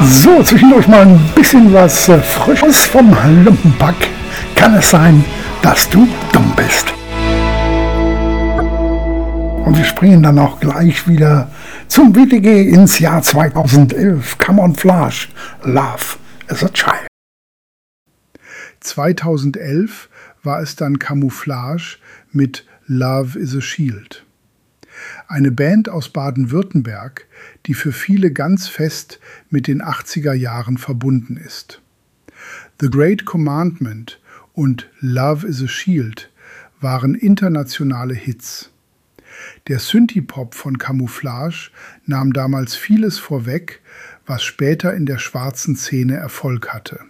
So, zwischendurch mal ein bisschen was Frisches vom Lumpenpack. Kann es sein, dass du dumm bist? Und wir springen dann auch gleich wieder zum WTG ins Jahr 2011. Camouflage, Love is a Child. 2011 war es dann Camouflage mit Love is a Shield. Eine Band aus Baden-Württemberg, die für viele ganz fest mit den 80er Jahren verbunden ist. The Great Commandment und Love is a Shield waren internationale Hits. Der Synthie-Pop von Camouflage nahm damals vieles vorweg, was später in der schwarzen Szene Erfolg hatte.